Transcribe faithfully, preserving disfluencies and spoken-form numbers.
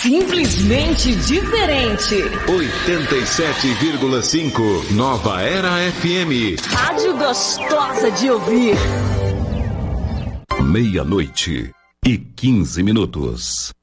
Simplesmente diferente. oitenta e sete vírgula cinco Nova Era F M. Rádio gostosa de ouvir. Meia-noite e quinze minutos.